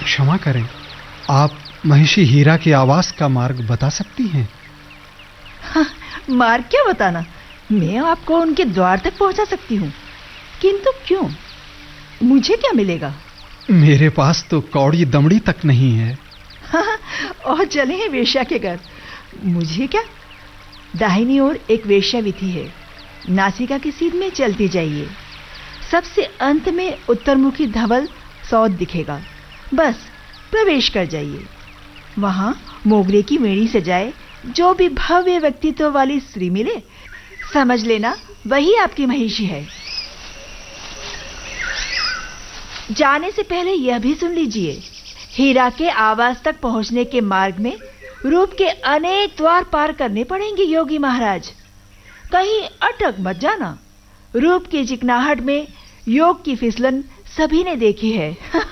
क्षमा करें, आप महिषी हीरा के आवास का मार्ग बता सकती हैं? हाँ, मार्ग क्या बताना, मैं आपको उनके द्वार तक पहुंचा सकती हूँ, किंतु क्यों? मुझे क्या मिलेगा? मेरे पास तो कौड़ी दमड़ी तक नहीं है। हाँ, और चले हैं वेश्या के घर। मुझे क्या? दाहिनी ओर एक वेश्याविथि है, नासिका की सीध में चलती जाइए, सबसे अंत में उत्तरमुखी धवल सौध दिखेगा, बस प्रवेश कर जाइए। वहां मोगरे की वेणी सजाए जो भी भव्य व्यक्तित्व वाली स्त्री मिले, समझ लेना वही आपकी महिषी है। जाने से पहले यह भी सुन लीजिए, हीरा के आवास तक पहुंचने के मार्ग में रूप के अनेक द्वार पार करने पड़ेंगे योगी महाराज। कहीं अटक मत जाना। रूप की चिकनाहट में योग की फिसलन सभी ने देखी है।